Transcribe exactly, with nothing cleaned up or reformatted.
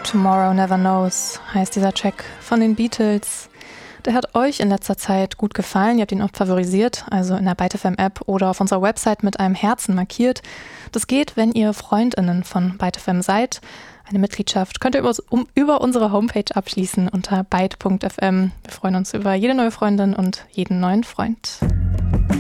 Tomorrow Never Knows heißt dieser Track von den Beatles. Der hat euch in letzter Zeit gut gefallen. Ihr habt ihn oft favorisiert, also in der Byte F M-App oder auf unserer Website mit einem Herzen markiert. Das geht, wenn ihr FreundInnen von Byte F M seid. Eine Mitgliedschaft könnt ihr über, um, über unsere Homepage abschließen unter byte punkt f m. Wir freuen uns über jede neue Freundin und jeden neuen Freund.